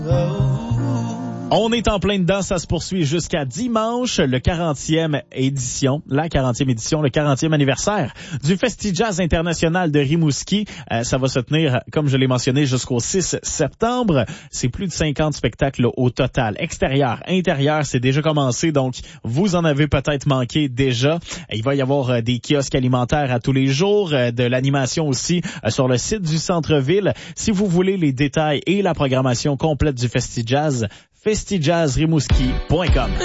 On est en plein dedans, ça se poursuit jusqu'à dimanche, la 40e édition, le 40e anniversaire du Festi-Jazz International de Rimouski. Ça va se tenir, comme je l'ai mentionné, jusqu'au 6 septembre. C'est plus de 50 spectacles au total. Extérieur, intérieur, c'est déjà commencé, donc vous en avez peut-être manqué déjà. Il va y avoir des kiosques alimentaires à tous les jours, de l'animation aussi sur le site du centre-ville. Si vous voulez les détails et la programmation complète du Festi-Jazz, festijazzrimouski.com.